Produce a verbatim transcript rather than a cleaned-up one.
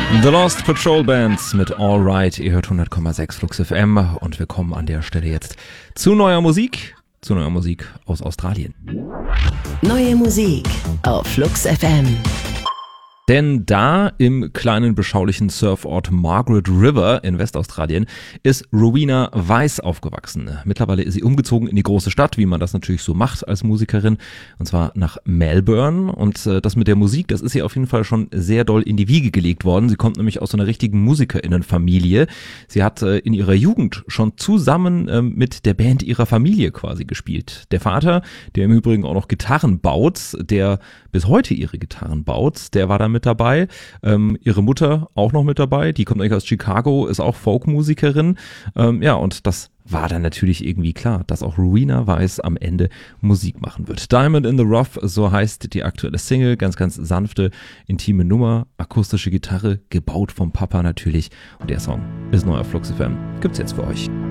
The Lost Patrol Bands mit All Right. Ihr hört hundert Komma sechs Flux F M und wir kommen an der Stelle jetzt zu neuer Musik, zu neuer Musik aus Australien. Neue Musik auf Flux F M. Denn da im kleinen beschaulichen Surfort Margaret River in Westaustralien ist Rowena Weiss aufgewachsen. Mittlerweile ist sie umgezogen in die große Stadt, wie man das natürlich so macht als Musikerin, und zwar nach Melbourne. Und äh, das mit der Musik, das ist ihr auf jeden Fall schon sehr doll in die Wiege gelegt worden. Sie kommt nämlich aus so einer richtigen MusikerInnenfamilie. Sie hat äh, in ihrer Jugend schon zusammen äh, mit der Band ihrer Familie quasi gespielt. Der Vater, der im Übrigen auch noch Gitarren baut, der bis heute ihre Gitarren baut, der war da mit dabei. Ähm, ihre Mutter auch noch mit dabei. Die kommt eigentlich aus Chicago, ist auch Folkmusikerin. Ähm, ja, und das war dann natürlich irgendwie klar, dass auch Rowena Weiss am Ende Musik machen wird. Diamond in the Rough, so heißt die aktuelle Single. Ganz, ganz sanfte, intime Nummer. Akustische Gitarre, gebaut vom Papa natürlich. Und der Song ist neu auf Flux F M. Gibt's jetzt für euch.